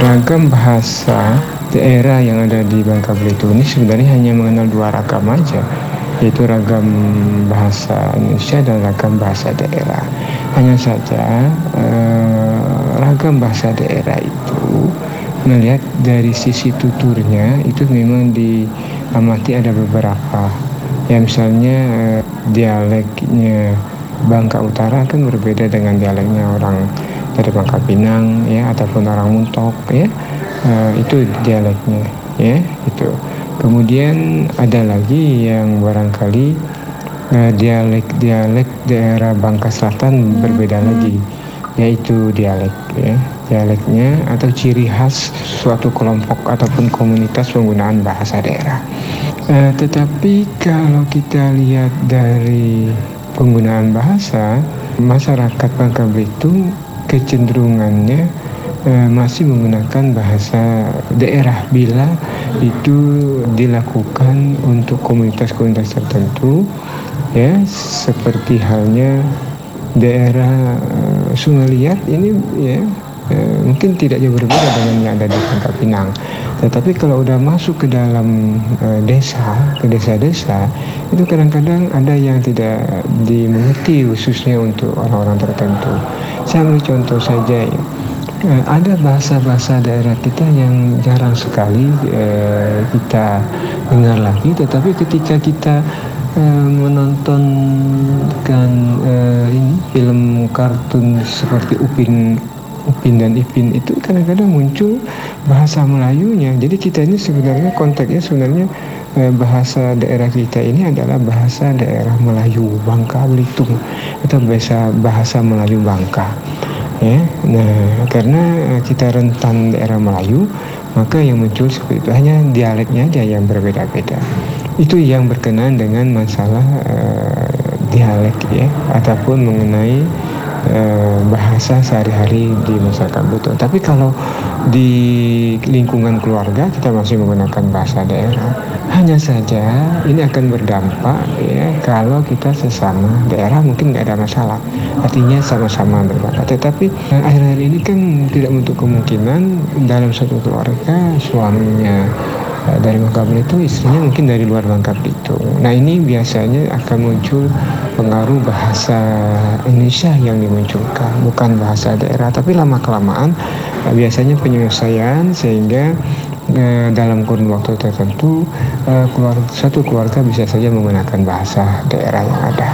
ragam bahasa daerah yang ada di Bangka Belitung ini sebenarnya hanya mengenal dua ragam aja, yaitu ragam bahasa Indonesia dan ragam bahasa daerah. Hanya saja ragam bahasa daerah itu melihat dari sisi tuturnya itu memang diamati ada beberapa. Ya misalnya dialeknya Bangka Utara kan berbeda dengan dialeknya orang dari Bangka Pinang ya, ataupun orang Muntok ya. Itu dialeknya ya itu. Kemudian ada lagi yang barangkali dialek daerah Bangka Selatan berbeda lagi, yaitu dialeknya atau ciri khas suatu kelompok ataupun komunitas penggunaan bahasa daerah. Tetapi kalau kita lihat dari penggunaan bahasa, masyarakat Bangka Belitung kecenderungannya masih menggunakan bahasa daerah bila itu dilakukan untuk komunitas-komunitas tertentu ya, seperti halnya daerah Sungai Liat ini ya, mungkin tidak jauh berbeda dengan yang ada di Bangka Pinang. Tetapi kalau udah masuk ke dalam ke desa-desa, itu kadang-kadang ada yang tidak dimengerti khususnya untuk orang-orang tertentu. Saya ambil contoh saja ya. Ada bahasa-bahasa daerah kita yang jarang sekali kita dengar lagi, tetapi ketika kita menontonkan ini film kartun seperti Upin dan Ipin, itu kadang-kadang muncul bahasa Melayunya. Jadi kita ini sebenarnya konteksnya sebenarnya bahasa daerah kita ini adalah bahasa daerah Melayu Bangka Belitung atau bahasa Melayu Bangka. Ya, nah karena kita rentan daerah Melayu, maka yang muncul seperti itu hanya dialeknya aja yang berbeda-beda. Itu yang berkenaan dengan masalah dialek ya, ataupun mengenai bahasa sehari-hari di masyarakat Belitung. Tapi kalau di lingkungan keluarga kita masih menggunakan bahasa daerah. Hanya saja ini akan berdampak ya, kalau kita sesama daerah mungkin nggak ada masalah, artinya sama-sama berbakat. Tetapi akhir-akhir ini kan tidak menutup kemungkinan dalam satu keluarga suaminya dari Bangka Belitung, istrinya mungkin dari luar Bangka Belitung. Nah ini biasanya akan muncul pengaruh bahasa Indonesia yang dimunculkan, bukan bahasa daerah. Tapi lama-kelamaan biasanya penyelesaian sehingga dalam kurun waktu tertentu satu keluarga bisa saja menggunakan bahasa daerah yang ada.